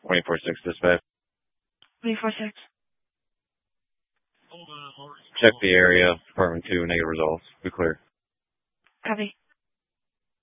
24-6 dispatch. 24-6. Check the area. Department 2, negative results. Be clear. Copy.